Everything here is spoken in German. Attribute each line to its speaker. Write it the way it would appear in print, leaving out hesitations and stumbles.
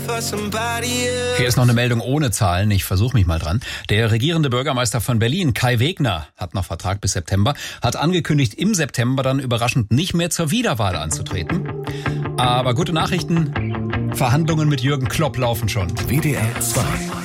Speaker 1: Hier ist noch eine Meldung ohne Zahlen. Ich versuche mich mal dran. Der regierende Bürgermeister von Berlin, Kai Wegner, hat noch Vertrag bis September, hat angekündigt, im September dann überraschend nicht mehr zur Wiederwahl anzutreten. Aber gute Nachrichten, Verhandlungen mit Jürgen Klopp laufen schon.
Speaker 2: WDR 2